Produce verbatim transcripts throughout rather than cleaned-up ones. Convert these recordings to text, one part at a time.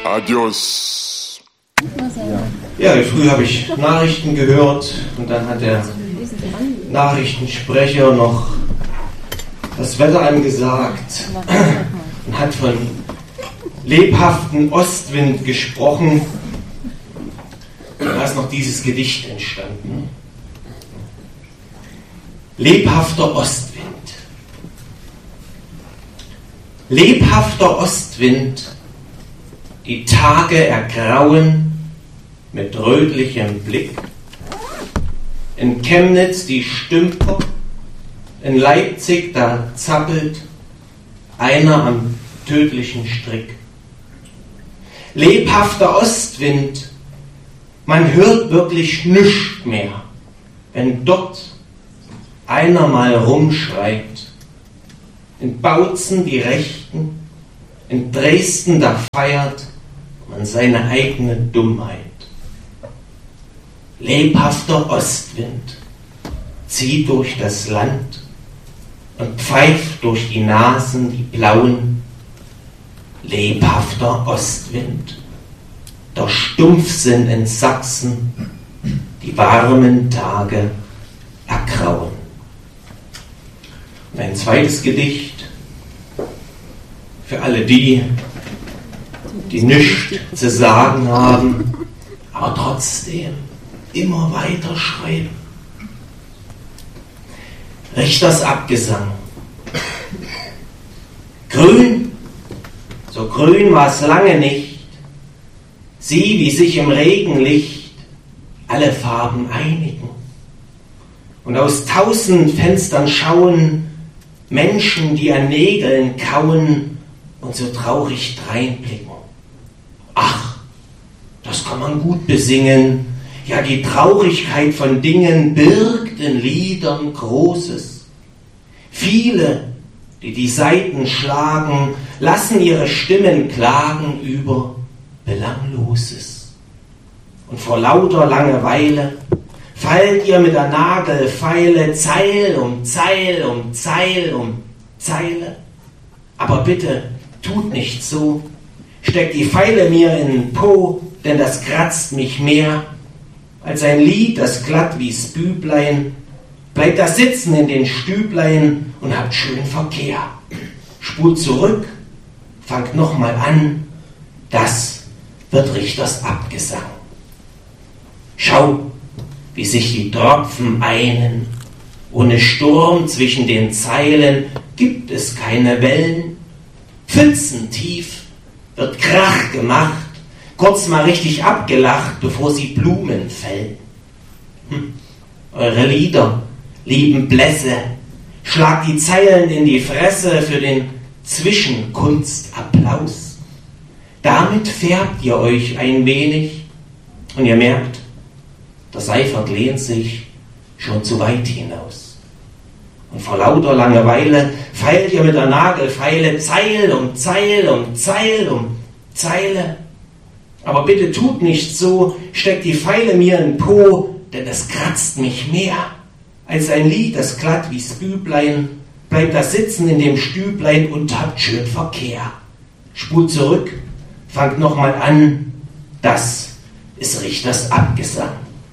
Adios. Ja, früh habe ich Nachrichten gehört und dann hat der Nachrichtensprecher noch das Wetter angesagt und hat von lebhaften Ostwind gesprochen. Und da ist noch dieses Gedicht entstanden. Lebhafter Ostwind. Lebhafter Ostwind, die Tage ergrauen mit rötlichem Blick. In Chemnitz die Stümper, in Leipzig da zappelt einer am tödlichen Strick. Lebhafter Ostwind, man hört wirklich nichts mehr, wenn dort einer mal rumschreit. In Bautzen die Rechten, in Dresden da feiert man seine eigene Dummheit. Lebhafter Ostwind zieht durch das Land und pfeift durch die Nasen die blauen. Lebhafter Ostwind, doch Stumpfsinn in Sachsen, die warmen Tage ergrauen. Und ein zweites Gedicht für alle die, die nichts zu sagen haben, aber trotzdem immer weiter schreiben. Richters Abgesang. Grün, so grün war es lange nicht, sieh, wie sich im Regenlicht alle Farben einigen und aus tausend Fenstern schauen Menschen, die an Nägeln kauen und so traurig dreinblicken. Ach, das kann man gut besingen. Ja, die Traurigkeit von Dingen birgt in Liedern Großes. Viele, die die Saiten schlagen, lassen ihre Stimmen klagen über Belangloses. Und vor lauter Langeweile fallt ihr mit der Nagelfeile Zeil um Zeil um Zeil um Zeile. Aber bitte, tut nicht so, steckt die Feile mir in den Po, denn das kratzt mich mehr als ein Lied, das glatt wie's Büblein. Bleibt da sitzen in den Stüblein und habt schön Verkehr. Spult zurück, fangt nochmal an, das wird Richters Abgesang. Schau, wie sich die Tropfen einen, ohne Sturm zwischen den Zeilen gibt es keine Wellen. Pfützentief wird Krach gemacht, kurz mal richtig abgelacht, bevor sie Blumen fällen. Hm. Eure Lieder, lieben Blässe, schlagt die Zeilen in die Fresse für den Zwischenkunstapplaus. Damit färbt ihr euch ein wenig und ihr merkt, der Seifert lehnt sich schon zu weit hinaus. Und vor lauter Langeweile feilt ihr mit der Nagelfeile Zeil um Zeil um Zeil um Zeile. Aber bitte tut nicht so, steckt die Feile mir in den Po, denn das kratzt mich mehr als ein Lied, das glatt wie's Büblein. Bleibt da sitzen in dem Stüblein und habt schön Verkehr. Spult zurück, fangt nochmal an, das ist Richters Abgesang.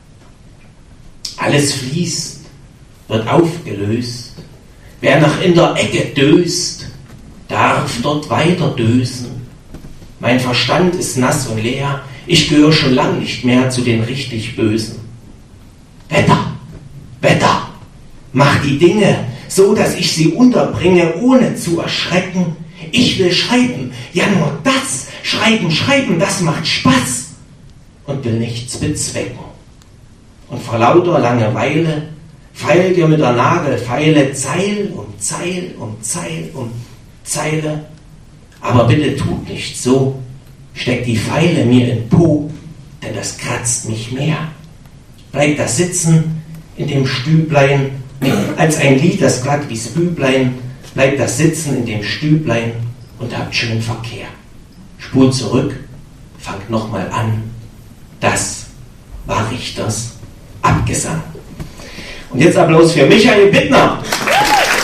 Alles fließt, wird aufgelöst. Wer noch in der Ecke döst, darf dort weiter dösen. Mein Verstand ist nass und leer, ich gehöre schon lang nicht mehr zu den richtig Bösen. Wetter, Wetter, mach die Dinge so, dass ich sie unterbringe, ohne zu erschrecken. Ich will schreiben, ja nur das, schreiben, schreiben, das macht Spaß und will nichts bezwecken. Und vor lauter Langeweile feilt ihr mit der Nagelfeile Zeil um Zeil um Zeil um Zeile. Aber bitte tut nicht so, steckt die Feile mir in den Po, denn das kratzt mich mehr. Bleibt da sitzen in dem Stüblein, als ein Lied, das glatt wie's Büblein. Bleibt da sitzen in dem Stüblein und habt schön Verkehr. Spult zurück, fangt nochmal an. Das war Richters Abgesang. Und jetzt Applaus für Michael Bittner.